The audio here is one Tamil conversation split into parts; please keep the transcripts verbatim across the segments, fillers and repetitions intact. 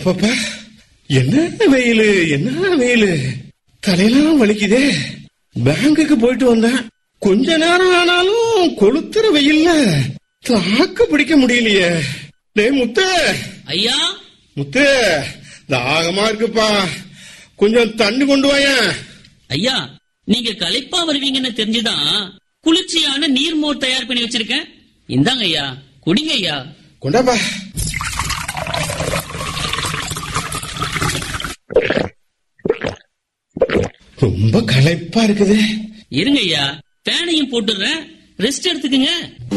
அப்பப்பா, என்ன வெயிலு, என்ன வெயிலு, தலையெல்லாம் வலிக்குதே. பேங்குக்கு போயிட்டு வந்தேன், கொஞ்ச நேரம் ஆனாலும் கொளுத்துற வெயில்ல தாக்கு பிடிக்க முடியலையே. டேய் முத்து. ஐயா. முத்து, தாகமா இருக்குப்பா, கொஞ்சம் தண்ணி கொண்டு வாயேன். ஐயா, நீங்க களைப்பா வருவீங்கன்னு தெரிஞ்சுதான் குளிர்ச்சியான நீர்மோர் தயார் பண்ணி வச்சிருக்கேன். இந்தாங்க ஐயா, குடிங்க ஐயா. கொண்டாப்பா. ரொம்ப களைப்பா இருக்குது. இருங்க ஐயா, ஃபேனையும் போட்டுறேன், ரெஸ்ட் எடுத்துக்குங்க.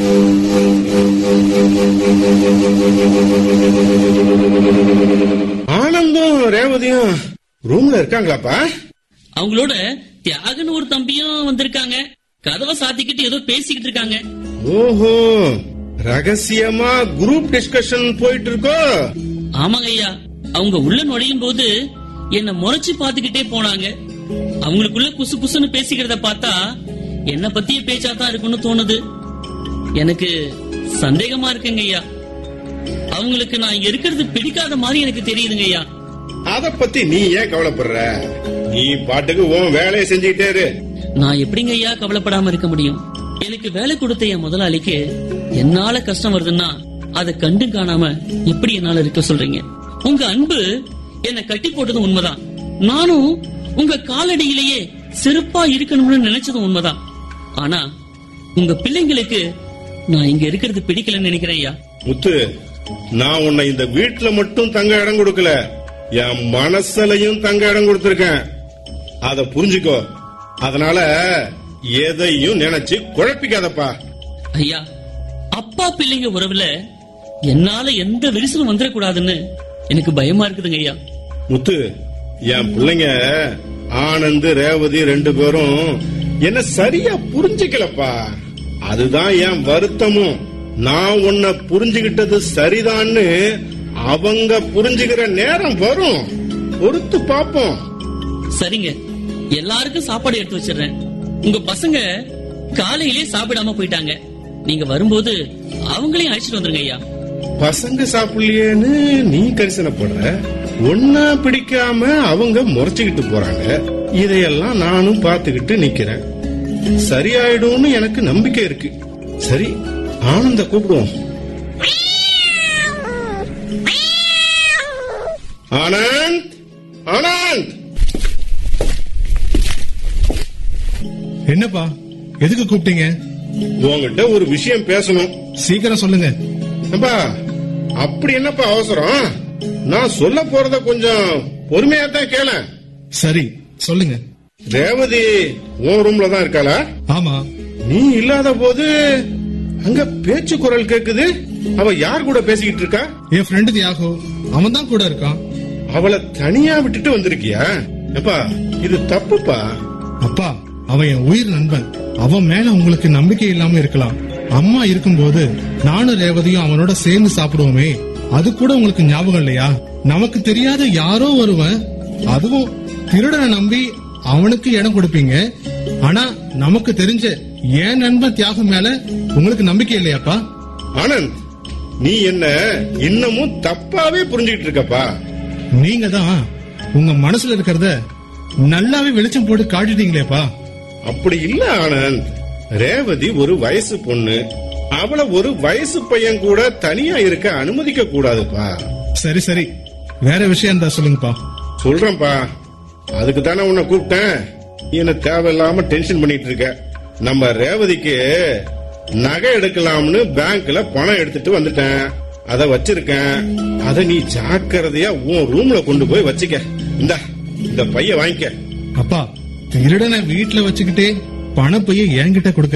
ஆனந்தும் ரேவதியும் ரூம்ல இருக்காங்களாப்பா? அவங்களோட தியாகன் ஒரு தம்பியும் வந்திருக்காங்க. கதவை சாத்திக்கிட்டு ஏதோ பேசிக்கிட்டு இருக்காங்க. ஓஹோ, ரகசியமா குரூப் டிஸ்கஷன் போயிட்டு இருக்கோ? ஆமாங்க ஐயா, அவங்க உள்ள நுழையும் போது என்ன முறைச்சு பாத்துக்கிட்டே போனாங்க. அவங்களுக்குள்ள குசு குசுன்னு பேசிக்கிறத பார்த்தா என்ன பத்திய பேச்சாதான் இருக்குன்னு தோணுது. எனக்கு சந்தேகமா இருக்குங்க ஐயா. அவங்களுக்கு நான் இங்க இருக்கிறது பிடிக்காத மாதிரி எனக்கு தெரியுதுங்க ஐயா. அத பத்தி நீ ஏன் கவலைப்படுற? நீ பாட்டுக்கு உன் வேலையை செஞ்சுக்கிட்டே இரு. நான் எப்படிங்க ஐயா கவலைப்படாம இருக்க முடியும்? எனக்கு வேலை கொடுத்த என் முதலாளிக்கு என்னால கஷ்டம் வருதுன்னா அதை கண்டு காணாம எப்படி என்னால இருக்க சொல்றீங்க? உங்க அன்பு என்ன கட்டி போட்டதும் உண்மைதான். நானும் உங்க காலடியிலேயே சிறப்பா இருக்கணும்னு நினைச்சதும் உண்மைதான். ஆனா உங்க பிள்ளைங்களுக்கு நான் இங்க இருக்கிறது பிடிக்கலன்னு நினைக்கிறேன் ஐயா. முத்து, நான் உன்னை இந்த வீட்டுல மட்டும் தங்க இடம் கொடுக்கல, என் மனசுலயும் தங்க இடம் கொடுத்திருக்கேன். அத புரிஞ்சுக்கோ. அதனால எதையும் நினைச்சு குழப்பிக்காதப்பா. ஐயா, அப்பா பிள்ளைங்க உறவுல என்னால எந்த விரிசலும் வந்துடக்கூடாதுன்னு எனக்கு பயமா இருக்குதுங்க ஐயா. முத்து, என் பிள்ளைங்க ஆனந்த் ரேவதி ரெண்டு பேரும் என்ன சரியா புரிஞ்சுக்கலப்பா. அதுதான் என் வருத்தமும். நான் உன்னை புரிஞ்சுகிட்டது சரிதான்னு அவங்க புரிஞ்சுக்கிற நேரம் வரும், பொறுத்து பாப்போம். சரிங்க, எல்லாருக்கும் சாப்பாடு எடுத்து வச்சிடுறேன். உங்க பசங்க காலையிலே சாப்பிடாம போயிட்டாங்க. நீங்க வரும்போது அவங்களையும் அழைச்சிட்டு வந்துருங்க ஐயா. பசங்க சாப்பிடலையேன்னு நீ கரிசனப்படுற, ஒன்னா பிடிக்காம அவங்க முறைச்சுக்கிட்டு போறாங்க. இதையெல்லாம் நானும் பாத்துக்கிட்டு நிக்கிறேன். சரியாயிடும்னு எனக்கு நம்பிக்கை இருக்கு. சரி, ஆனந்த கூப்பிடுவோம். ஆனந்த், ஆனந்த். என்னப்பா, எதுக்கு கூப்பிட்டீங்க? உங்ககிட்ட ஒரு விஷயம் பேசணும். சீக்கிரம் சொல்லுங்க. அப்பா, அப்படி என்னப்பா அவசரம்? நான் சொல்ல போறத கொஞ்சம் பொறுமையா தான் கேள. சரி, சொல்லுங்க. ரேவதி உன் ரூம்ல தான் இருக்காளா? ஆமா. நீ இல்லாத போது அங்க பேச்சு குரல் கேக்குது. அவ யார் கூட பேசிக்கிட்டு இருக்கா? என் ஃப்ரெண்டு தியாகு, அவன் தான் கூட இருக்கான். அவளை தனியா விட்டுட்டு வந்திருக்கியா? அப்பா, இது தப்புப்பா. அப்பா, அவன் என் உயிர் நண்பன். அவன் மேல உங்களுக்கு நம்பிக்கை இல்லாம இருக்கலாம். அம்மா இருக்கும்போது நானும் ரேவதியும் அவனோட சேர்ந்து சாப்பிடுவோமே, அது கூட உங்களுக்கு ஞாபகம் இல்லையா? நமக்கு தெரியாத யாரோ ஒருவன், அதுவும் திருடனை நம்பி அவனுக்கு இடம் கொடுப்பீங்க. ஆனா நமக்கு தெரிஞ்ச என் நண்பன் தியாகம் மேல உங்களுக்கு நம்பிக்கை இல்லையாப்பா? ஆனந்த், நீ என்ன இன்னமும் தப்பாவே புரிஞ்சுக்கிட்டு இருக்கப்பா. நீங்க தான் உங்க மனசுல இருக்கிறத நல்லாவே வெளிச்சம் போட்டு காட்டிட்டீங்களேப்பா. அப்படி இல்ல ஆனந்த், ரேவதி ஒரு வயசு பொண்ணு. அவளை ஒரு வயசு பையன் கூட தனியா இருக்க அனுமதிக்க கூடாதுப்பா. சரி சரி, வேற விஷயம் தான் சொல்லுங்கப்பா. சொல்றேன்ப்பா, அதுக்கு தானே உன்னை கூப்பிட்டேன். என்ன தேவையில்லாம டென்ஷன் பண்ணிட்டு இருக்க. நம்ம ரேவதிக்கு நகை எடுக்கலாம்னு பேங்க்ல பணம் எடுத்துட்டு வந்துட்டேன். அத வச்சிருக்கேன். அத நீ ஜாக்கிரதையா உன் ரூம்ல கொண்டு போய் வச்சுக்க. இந்த இந்த பைய வாங்கிக்க. அப்பா, திருடனை வீட்டுல வச்சுக்கிட்டே பணப்பைய என்கிட்ட கொடுக்க